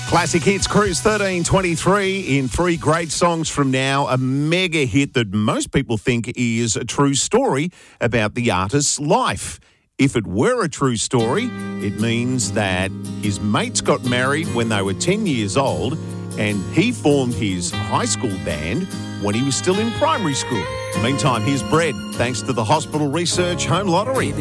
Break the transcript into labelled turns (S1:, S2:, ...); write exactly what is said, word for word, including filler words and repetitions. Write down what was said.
S1: Classic Hits Cruise thirteen twenty-three in three great songs from now. A mega hit that most people think is a true story about the artist's life. If it were a true story, it means that his mates got married when they were ten years old and he formed his high school band when he was still in primary school. Meantime, here's Bread, thanks to the Hospital Research Home Lottery.